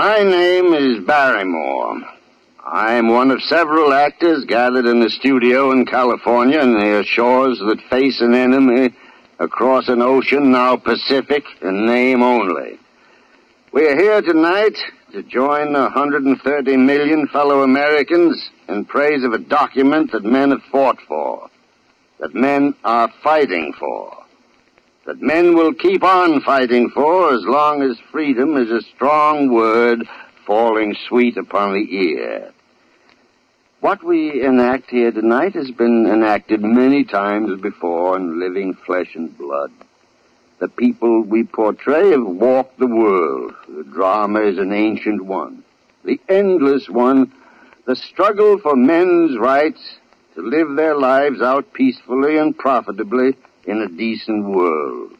My name is Barrymore. I'm one of several actors gathered in a studio in California near shores that face an enemy across an ocean now Pacific in name only. We are here tonight to join 130 million fellow Americans in praise of a document that men have fought for, that men are fighting for, that men will keep on fighting for as long as freedom is a strong word falling sweet upon the ear. What we enact here tonight has been enacted many times before in living flesh and blood. The people we portray have walked the world. The drama is an ancient one, the endless one, the struggle for men's rights to live their lives out peacefully and profitably in a decent world.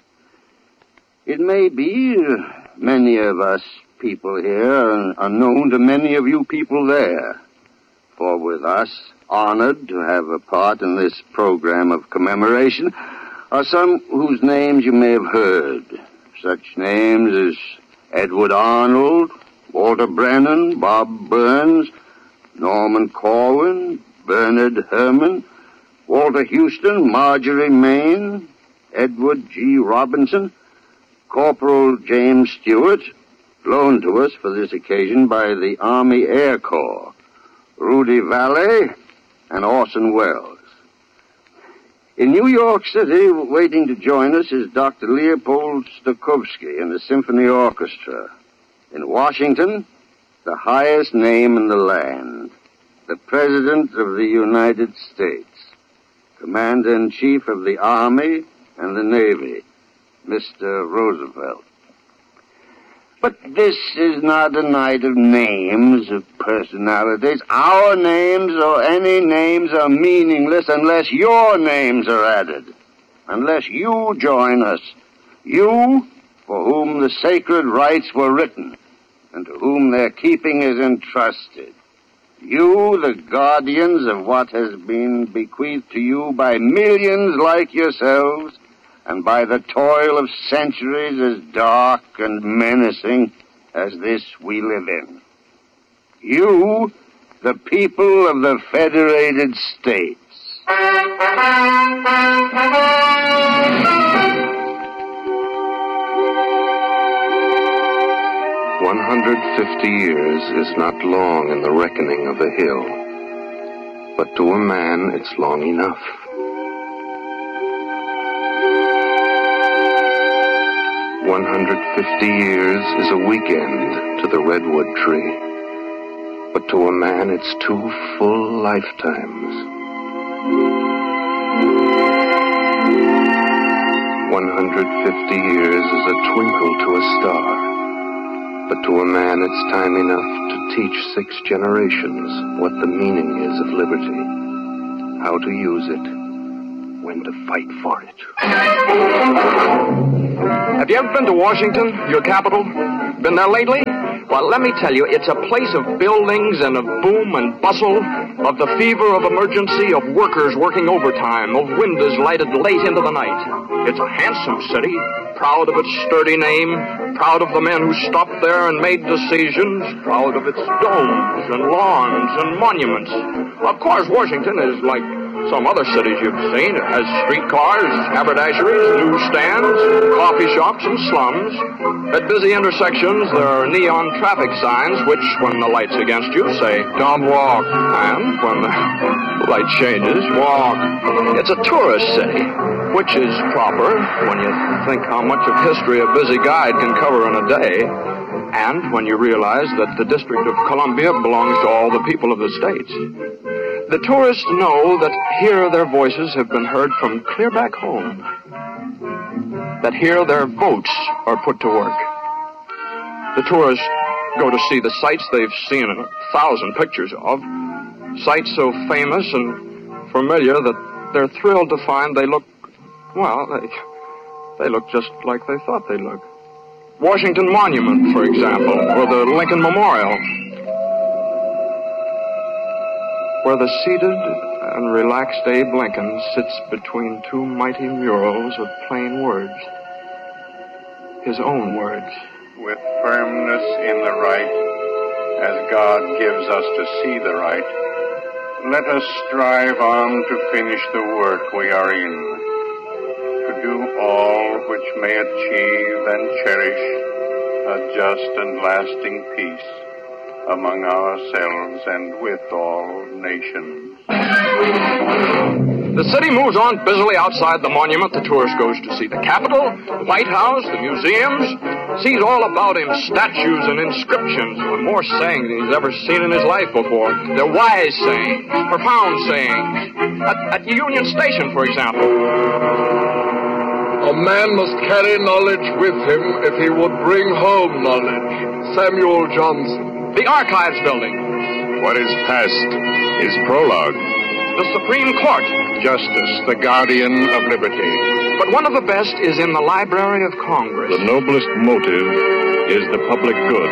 It may be many of us people here are known to many of you people there. For with us, honored to have a part in this program of commemoration, are some whose names you may have heard. Such names as Edward Arnold, Walter Brennan, Bob Burns, Norman Corwin, Bernard Herrmann, Walter Houston, Marjorie Main, Edward G. Robinson, Corporal James Stewart, loaned to us for this occasion by the Army Air Corps, Rudy Valley, and Orson Welles. In New York City, waiting to join us is Dr. Leopold Stokowski and the Symphony Orchestra. In Washington, the highest name in the land, the President of the United States, Commander-in-Chief of the Army and the Navy, Mr. Roosevelt. But this is not a night of names, of personalities. Our names or any names are meaningless unless your names are added, unless you join us. You, for whom the sacred rites were written, and to whom their keeping is entrusted. You, the guardians of what has been bequeathed to you by millions like yourselves, and by the toil of centuries as dark and menacing as this we live in. You, the people of the Federated States. 150 years is not long in the reckoning of a hill, but to a man it's long enough. 150 years is a weekend to the redwood tree, but to a man it's 2 full lifetimes. 150 years is a twinkle to a star, but to a man it's time enough to teach 6 generations what the meaning is of liberty, how to use it, when to fight for it. Have you ever been to Washington, your capital? Been there lately? Well, let me tell you, it's a place of buildings and of boom and bustle, of the fever of emergency, of workers working overtime, of windows lighted late into the night. It's a handsome city, proud of its sturdy name, proud of the men who stopped there and made decisions, proud of its domes and lawns and monuments. Of course, Washington is like some other cities you've seen. It has streetcars, haberdasheries, newsstands, coffee shops, and slums. At busy intersections, there are neon traffic signs which, when the light's against you, say, "Don't walk." And when the light changes, walk. It's a tourist city, which is proper when you think how much of history a busy guide can cover in a day, and when you realize that the District of Columbia belongs to all the people of the states. The tourists know that here their voices have been heard from clear back home, that here their votes are put to work. The tourists go to see the sights they've seen in 1,000 pictures of, sights so famous and familiar that they're thrilled to find they look, well, they look just like they thought they'd look. Washington Monument, for example, or the Lincoln Memorial, where the seated and relaxed Abe Lincoln sits between 2 mighty murals of plain words, his own words. with firmness in the right, as God gives us to see the right, let us strive on to finish the work we are in, to do all which may achieve and cherish a just and lasting peace among ourselves and with all nations. The city moves on busily outside the monument. The tourist goes to see the Capitol, the White House, the museums, sees all about him statues and inscriptions with more sayings than he's ever seen in his life before. They're wise sayings, profound sayings. At Union Station, for example. A man must carry knowledge with him if he would bring home knowledge. Samuel Johnson. The Archives Building. What is past is prologue. The Supreme Court. Justice, the guardian of liberty. But one of the best is in the Library of Congress. The noblest motive is the public good.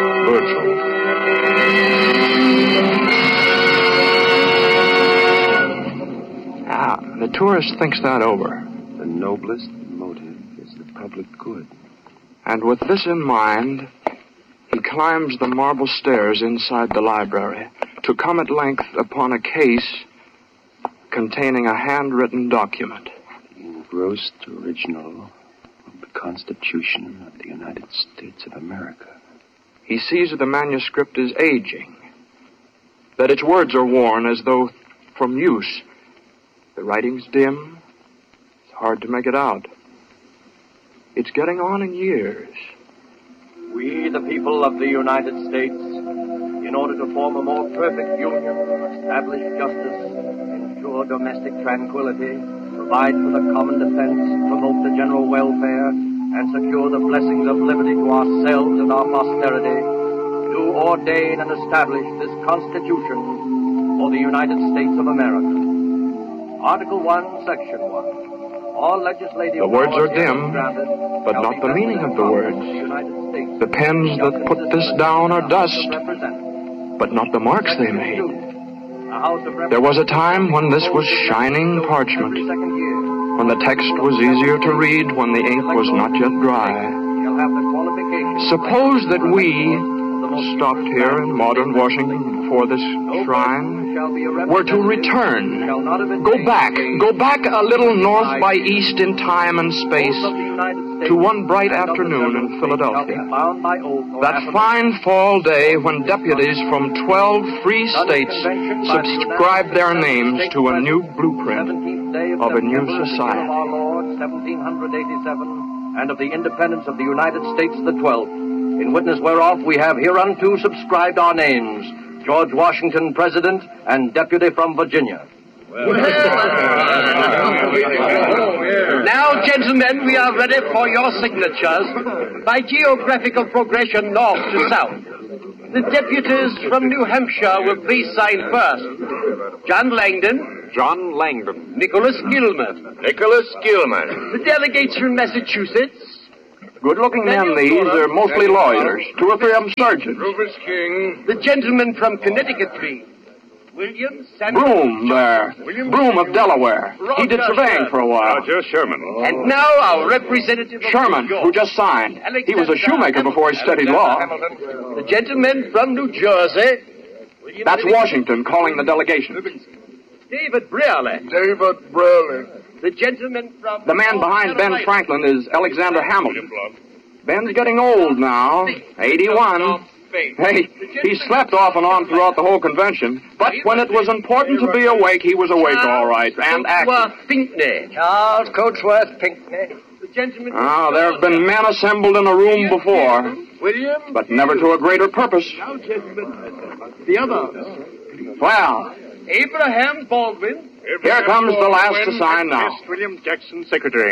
Virgil. The tourist thinks that over. The noblest motive is the public good. And with this in mind, he climbs the marble stairs inside the library to come at length upon a case containing a handwritten document. The engrossed original of the Constitution of the United States of America. He sees the manuscript is aging, that its words are worn as though from use. The writing's dim. It's hard to make it out. It's getting on in years. We, the people of the United States, in order to form a more perfect union, establish justice, ensure domestic tranquility, provide for the common defense, promote the general welfare, and secure the blessings of liberty to ourselves and our posterity, do ordain and establish this Constitution for the United States of America. Article 1, Section 1. All legislative The words are dim, but not the meaning of the words. The pens that put this down are dust, but not the marks they made. There was a time when this was shining parchment, when the text was easier to read, when the ink was not yet dry. Suppose that we, stopped here in modern Washington before this shrine, were to return, go back a little north by east in time and space to one bright afternoon in Philadelphia. That fine fall day when deputies from 12 free states subscribed their names to a new blueprint of a new society. And of the independence of the United States the 12th, in witness whereof we have hereunto subscribed our names, George Washington, President, and Deputy from Virginia. Now, gentlemen, we are ready for your signatures by geographical progression north to south. The deputies from New Hampshire will please sign first. John Langdon. John Langdon. Nicholas Gilmer. Nicholas Gilmer. The delegates from Massachusetts. Good-looking men, these. They're mostly lawyers. 2 or 3 of them surgeons. Rufus King. The gentleman from Connecticut, please. William Samuel. Broome there. Broome of Delaware. He did surveying for a while. Roger Sherman. And now our representative of Sherman, New York. who just signed. He was a shoemaker before he studied law. The gentleman from New Jersey. That's Washington calling the delegation. David Brearley. David Brearley. The gentleman from... The man behind Ben Franklin is Alexander Hamilton. Ben's getting old now, 81. Hey, he slept off and on throughout the whole convention, but when it was important to be awake, he was awake all right, and active. Pinckney. Charles Coatsworth Pinckney. The gentleman... There have been men assembled in a room before, William... but never to a greater purpose. Now, gentlemen, the others. Well, Abraham Baldwin. here comes the last to sign now. William Jackson, Secretary.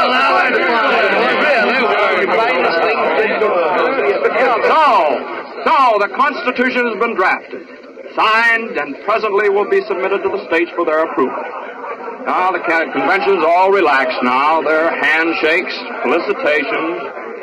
So, the Constitution has been drafted, signed, and presently will be submitted to the states for their approval. Now, the convention's all relaxed now. There are handshakes, felicitations.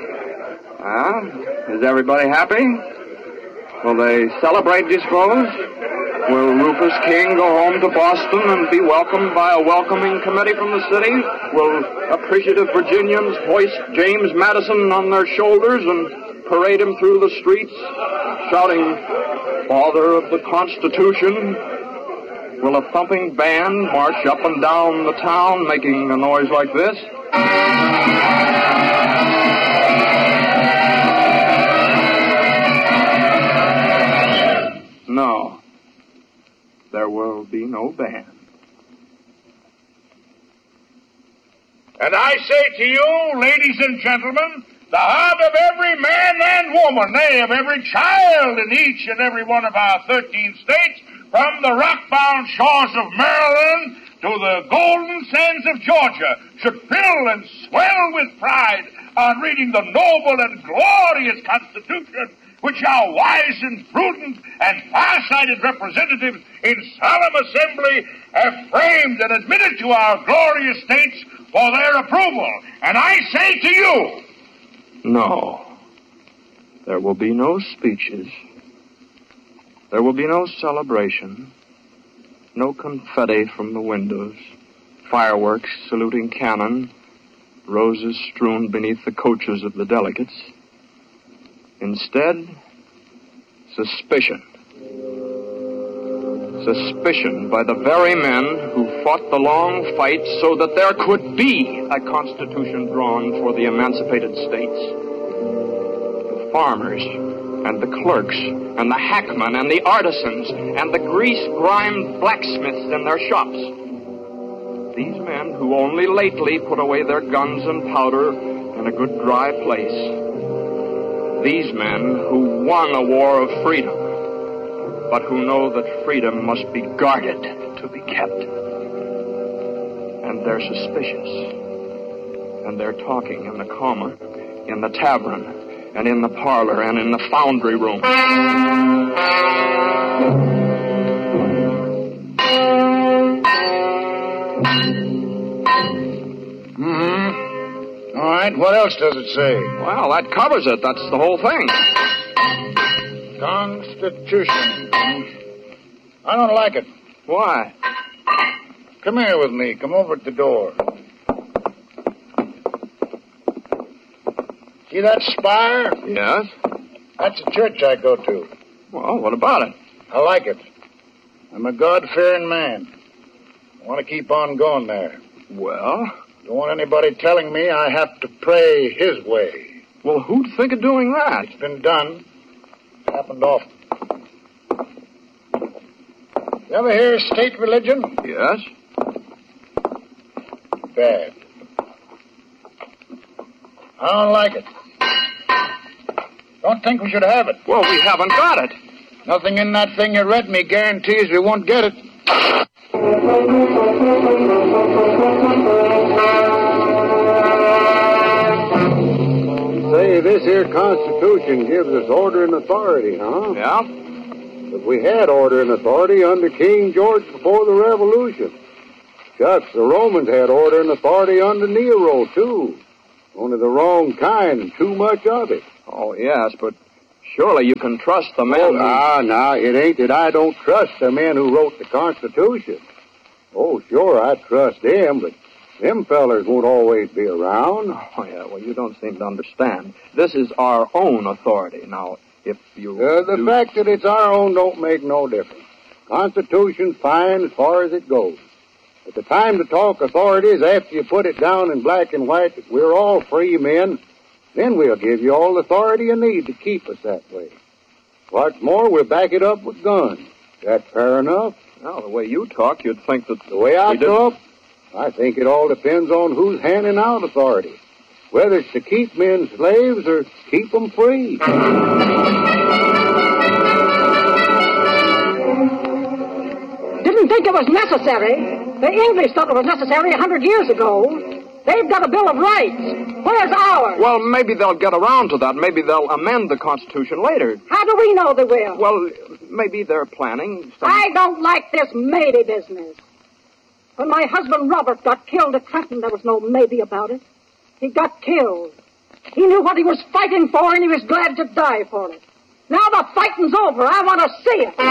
Is everybody happy? Will they celebrate, do you suppose? Will Rufus King go home to Boston and be welcomed by a welcoming committee from the city? Will appreciative Virginians hoist James Madison on their shoulders and parade him through the streets, shouting, "Father of the Constitution"? Will a thumping band march up and down the town making a noise like this? No. There will be no band. And I say to you, ladies and gentlemen, the heart of every man and woman, nay, of every child in each and every one of our 13 states, from the rock-bound shores of Maryland to the golden sands of Georgia, should fill and swell with pride on reading the noble and glorious Constitution which our wise and prudent and far-sighted representatives in solemn assembly have framed and admitted to our glorious states for their approval. And I say to you, no. There will be no speeches. There will be no celebration. No confetti from the windows. Fireworks saluting cannon. Roses strewn beneath the coaches of the delegates. Instead, suspicion. Suspicion by the very men who fought the long fight so that there could be a constitution drawn for the emancipated states. The farmers and the clerks and the hackmen and the artisans and the grease-grimed blacksmiths in their shops. These men who only lately put away their guns and powder in a good dry place. These men who won a war of freedom, but who know that freedom must be guarded to be kept. And they're suspicious. And they're talking in the common, in the tavern, and in the parlor, and in the foundry room. all right, what else does it say? Well, that covers it. That's the whole thing. Constitution. I don't like it. Why? Come here with me. Come over at the door. See that spire? Yes? That's a church I go to. Well, what about it? I like it. I'm a God-fearing man. I want to keep on going there. Well? Don't want anybody telling me I have to pray his way. Well, who'd think of doing that? It's been done. It's happened often. You ever hear of state religion? Yes? Bad. I don't like it. Don't think we should have it. Well, we haven't got it. Nothing in that thing you read me guarantees we won't get it. Say, this here Constitution gives us order and authority, huh? Yeah? But we had order and authority under King George before the Revolution. Shucks, the Romans had order and authority under Nero, too. Only the wrong kind and too much of it. Oh, yes, but surely you can trust the men. Nah, it ain't that I don't trust the men who wrote the Constitution. Oh, sure, I trust them, but them fellers won't always be around. Oh, yeah, well, you don't seem to understand. This is our own authority. Now, if you... The fact that it's our own don't make no difference. Constitution's fine as far as it goes. But the time to talk authority is after you put it down in black and white that we're all free men. Then we'll give you all the authority you need to keep us that way. What's more, we'll back it up with guns. That's fair enough. Well, the way you talk, you'd think that... The way I talk, I think it all depends on who's handing out authority. Whether it's to keep men slaves or keep them free. Didn't think it was necessary. The English thought it was necessary 100 years ago. They've got a Bill of Rights. Where's ours? Well, maybe they'll get around to that. Maybe they'll amend the Constitution later. How do we know they will? Well, maybe they're planning some... I don't like this maybe business. When my husband Robert got killed at Trenton, there was no maybe about it. He got killed. He knew what he was fighting for, and he was glad to die for it. Now the fighting's over. I want to see it.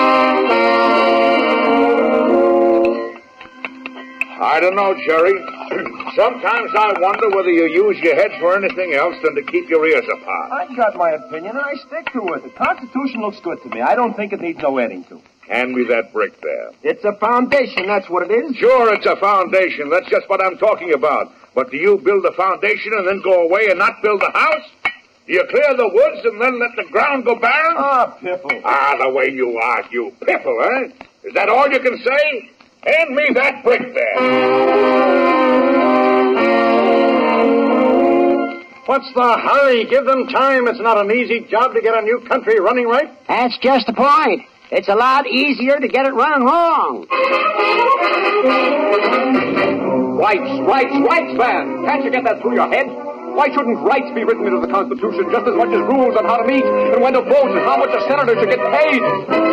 I don't know, Jerry. Sometimes I wonder whether you use your head for anything else than to keep your ears apart. I got my opinion, and I stick to it. The Constitution looks good to me. I don't think it needs no adding to. Hand me that brick there. It's a foundation, that's what it is. Sure, it's a foundation. That's just what I'm talking about. But do you build the foundation and then go away and not build the house? Do you clear the woods and then let the ground go barren? Ah, Piffle. Ah, the way you argue. Piffle, eh? Is that all you can say? Hand me that brick there. What's the hurry? Give them time. It's not an easy job to get a new country running right. That's just the point. It's a lot easier to get it running wrong. Rights, man. Can't you get that through your head? Why shouldn't rights be written into the Constitution just as much as rules on how to meet and when to vote and how much a senator should get paid?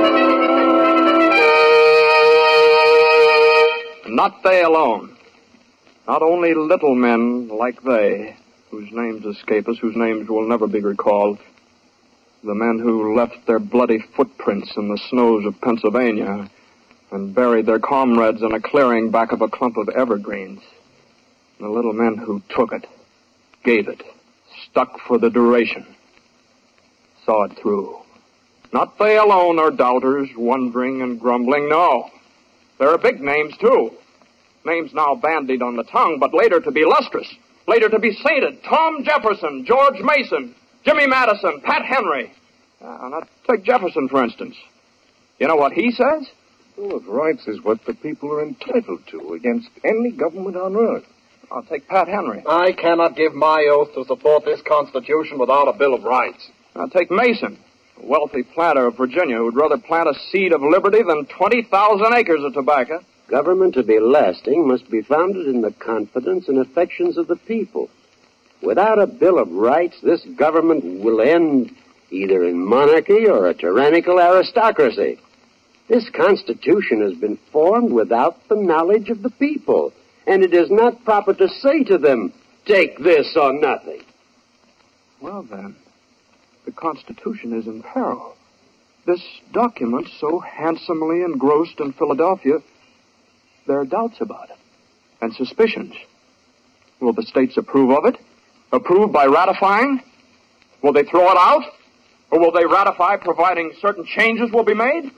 Not they alone. Not only little men like they, whose names escape us, whose names will never be recalled. The men who left their bloody footprints in the snows of Pennsylvania and buried their comrades in a clearing back of a clump of evergreens. The little men who took it, gave it, stuck for the duration, saw it through. Not they alone are doubters, wondering and grumbling, no. There are big names, too. Names now bandied on the tongue, but later to be lustrous, later to be sainted. Tom Jefferson, George Mason, Jimmy Madison, Pat Henry. Now, take Jefferson, for instance. You know what he says? Bill of Rights is what the people are entitled to against any government on earth. I'll take Pat Henry. I cannot give my oath to support this Constitution without a Bill of Rights. I'll take Mason, a wealthy planter of Virginia who'd rather plant a seed of liberty than 20,000 acres of tobacco. Government to be lasting must be founded in the confidence and affections of the people. Without a Bill of Rights, this government will end either in monarchy or a tyrannical aristocracy. This Constitution has been formed without the knowledge of the people, and it is not proper to say to them, take this or nothing. Well, then, the Constitution is in peril. This document, so handsomely engrossed in Philadelphia, there are doubts about it, and suspicions. Will the states approve of it? Approve by ratifying? Will they throw it out? Or will they ratify providing certain changes will be made?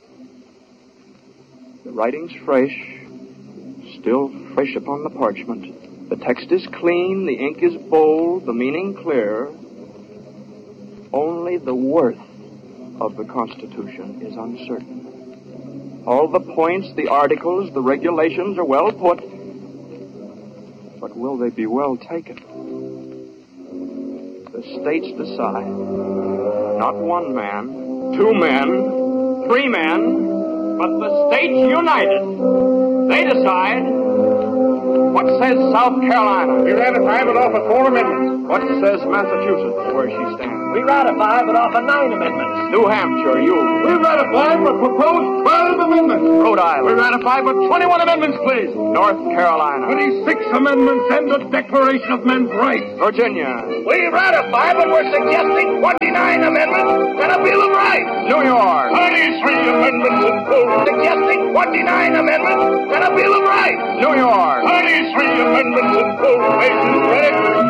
The writing's fresh, still fresh upon the parchment. The text is clean, the ink is bold, the meaning clear. Only the worth of the Constitution is uncertain. All the points, the articles, the regulations are well put, but will they be well taken? The states decide. Not one man, two men, three men, but the states united. They decide. What says South Carolina? We ratify but offer 4 amendments. What says Massachusetts, where she stands? We ratify but offer 9 amendments. New Hampshire, you. We ratify but propose 12 amendments. Rhode Island. We ratify but 21 amendments, please. North Carolina. 26 amendments and the Declaration of Men's Rights. Virginia. We ratify, but we're suggesting 29 amendments and a Bill of Rights. New York. 33 amendments in total. Suggesting 29 amendments and a Bill of Rights. New York. 33 amendments in total. Ready?